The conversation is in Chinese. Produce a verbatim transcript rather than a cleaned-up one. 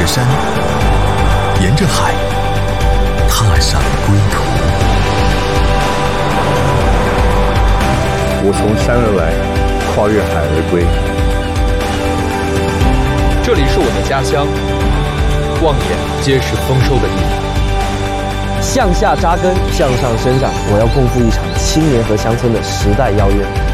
着山，沿着海，踏上归途。 我从山而来，跨越海而归。 这里是我的家乡，望眼皆是丰收的地方。 向下扎根，向上生长，我要共赴一场青年和乡村的时代邀约。